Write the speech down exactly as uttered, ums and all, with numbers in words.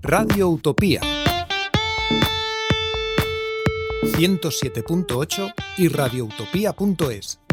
Radio Utopía ciento siete punto ocho y radioutopía punto es.